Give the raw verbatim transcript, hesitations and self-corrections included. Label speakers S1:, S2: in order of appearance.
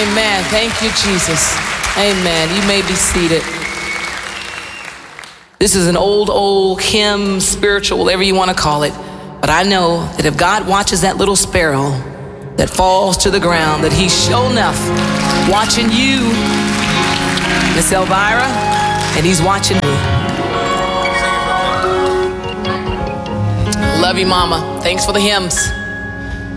S1: Amen. Thank you, Jesus. Amen. You may be seated. This is an old, old hymn, spiritual, whatever you want to call it. But I know that if God watches that little sparrow that falls to the ground, that he's sure enough watching you, Miss Elvira, and he's watching me. Love you, Mama. Thanks for the hymns.